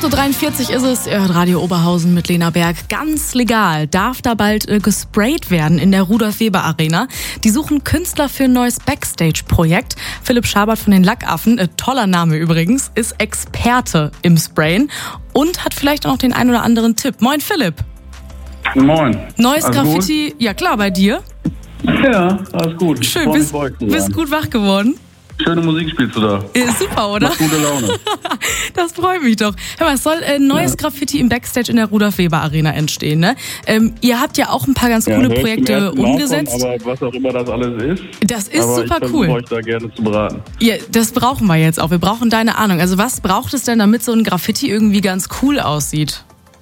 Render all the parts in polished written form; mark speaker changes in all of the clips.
Speaker 1: 8.43 Uhr ist es, ihr hört Radio Oberhausen mit Lena Berg. Ganz legal darf da bald gesprayt werden in der Rudolf-Weber-Arena. Die suchen Künstler für ein neues Backstage-Projekt. Philipp Schabert von den Lackaffen, toller Name übrigens, ist Experte im Sprayen und hat vielleicht auch noch den einen oder anderen Tipp. Moin Philipp.
Speaker 2: Moin.
Speaker 1: Neues
Speaker 2: alles
Speaker 1: Graffiti,
Speaker 2: gut?
Speaker 1: Ja klar, bei dir?
Speaker 2: Ja, alles gut.
Speaker 1: Schön, bist gut wach geworden?
Speaker 2: Schöne Musik spielst du da.
Speaker 1: Super, oder?
Speaker 2: Macht gute Laune.
Speaker 1: Das freut mich doch. Hör mal, es soll neues Graffiti im Backstage in der Rudolf-Weber-Arena entstehen, ne? Ihr habt ja auch ein paar ganz coole Projekte umgesetzt.
Speaker 2: Aber was auch immer das alles ist.
Speaker 1: Das ist
Speaker 2: aber
Speaker 1: super
Speaker 2: ich
Speaker 1: cool.
Speaker 2: euch da gerne zu beraten.
Speaker 1: Ja, das brauchen wir jetzt auch. Wir brauchen deine Ahnung. Also was braucht es denn, damit so ein Graffiti irgendwie ganz cool aussieht?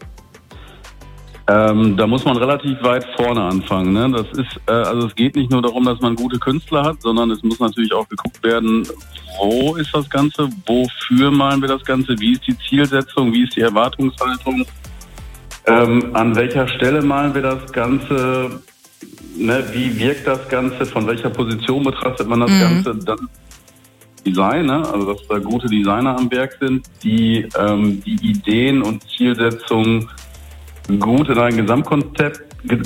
Speaker 2: Da muss man relativ weit vorne anfangen. Ne? Das ist, also es geht nicht nur darum, dass man gute Künstler hat, sondern es muss natürlich auch geguckt werden, wo ist das Ganze, wofür malen wir das Ganze, wie ist die Zielsetzung, wie ist die Erwartungshaltung, an welcher Stelle malen wir das Ganze, ne? Wie wirkt das Ganze, von welcher Position betrachtet man das Ganze, dann Design, ne? Also dass da gute Designer am Werk sind, die die Ideen und Zielsetzungen gut in ein Gesamtkonzept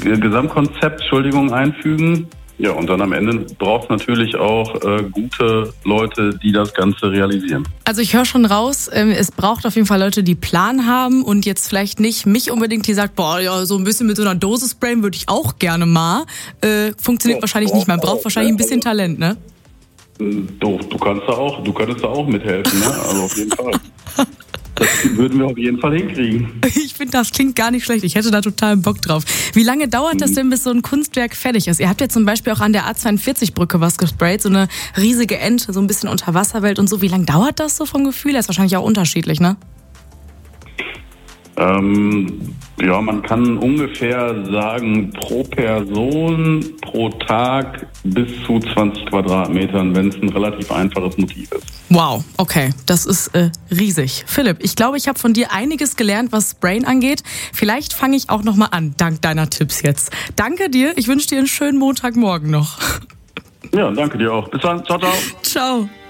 Speaker 2: einfügen. Ja, und dann am Ende braucht es natürlich auch gute Leute, die das Ganze realisieren.
Speaker 1: Also ich höre schon raus, es braucht auf jeden Fall Leute, die Plan haben und jetzt vielleicht nicht mich unbedingt, die sagt, boah, ja, so ein bisschen mit so einer Dose sprayen würde ich auch gerne mal. Funktioniert wahrscheinlich nicht. Man braucht wahrscheinlich ein bisschen Talent, ne?
Speaker 2: Du könntest da auch mithelfen, ne? Also auf jeden Fall. Das würden wir auf jeden Fall hinkriegen.
Speaker 1: Ich finde, das klingt gar nicht schlecht. Ich hätte da total Bock drauf. Wie lange dauert das denn, bis so ein Kunstwerk fertig ist? Ihr habt ja zum Beispiel auch an der A42-Brücke was gesprayt, so eine riesige Ente, so ein bisschen Unterwasserwelt und so. Wie lange dauert das so vom Gefühl? Das ist wahrscheinlich auch unterschiedlich, ne?
Speaker 2: Ja, man kann ungefähr sagen, pro Person, pro Tag bis zu 20 Quadratmetern, wenn es ein relativ einfaches Motiv ist.
Speaker 1: Wow, okay, das ist riesig. Philipp, ich glaube, ich habe von dir einiges gelernt, was Sprayen angeht. Vielleicht fange ich auch nochmal an, dank deiner Tipps jetzt. Danke dir, ich wünsche dir einen schönen Montagmorgen noch.
Speaker 2: Ja, danke dir auch. Bis dann, ciao, ciao.
Speaker 1: Ciao.